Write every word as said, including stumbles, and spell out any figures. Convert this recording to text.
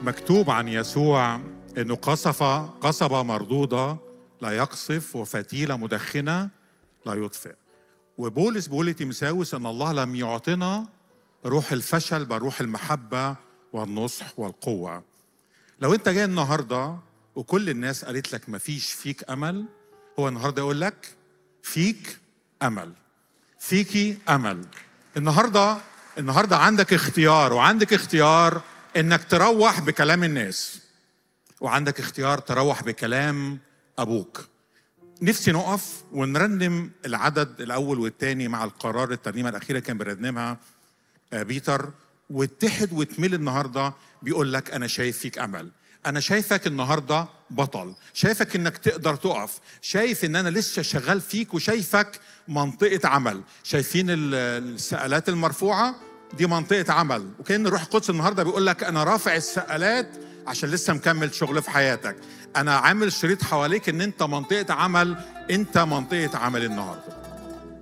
مكتوب عن يسوع انه قصفة قصبة مردودة لا يقصف وفتيلة مدخنة لا يطفئ. وبولس بيقول لتيموثاوس ان الله لم يعطنا روح الفشل بل روح المحبة والنصح والقوة. لو انت جاي النهاردة وكل الناس قالت لك مفيش فيك امل، هو النهاردة يقول لك فيك امل، فيكي امل. النهاردة النهاردة عندك اختيار، وعندك اختيار انك تروح بكلام الناس، وعندك اختيار تروح بكلام ابوك. نفسي نقف ونرنم العدد الاول والثاني مع القرار. الترنيمه الاخيره كان بيرنمها بيتر، واتحد وتميل. النهارده بيقول لك انا شايف فيك امل، انا شايفك النهارده بطل، شايفك انك تقدر تقف، شايف ان انا لسه شغال فيك، وشايفك منطقه عمل. شايفين السقالات المرفوعه دي منطقه عمل، وكأن الروح القدس النهارده بيقول لك انا رافع السقالات عشان لسه مكمل شغل في حياتك. انا عامل شريط حواليك ان انت منطقه عمل، انت منطقه عمل النهارده.